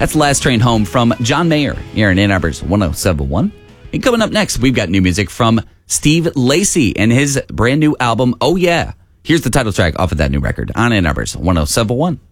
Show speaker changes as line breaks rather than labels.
That's Last Train Home from John Mayer here in Ann Arbor's 107.1. And coming up next, we've got new music from Steve Lacy and his brand new album, Oh Yeah. Here's the title track off of that new record on Ann Arbor's 107.1.